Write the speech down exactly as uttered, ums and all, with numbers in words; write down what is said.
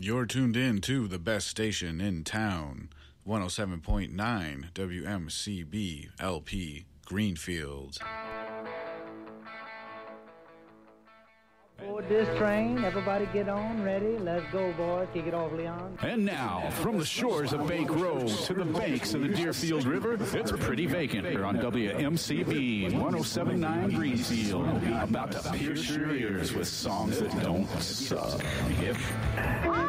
You're tuned in to the best station in town, one oh seven point nine W M C B L P Greenfield. Board this train, everybody get on, ready, let's go, boys, kick it off, Leon. And now, from the shores of Bank Road to the banks of the Deerfield River, it's Pretty Vacant here on W M C B one oh seven point nine Greenfield, about to pierce your ears with songs that don't suck. If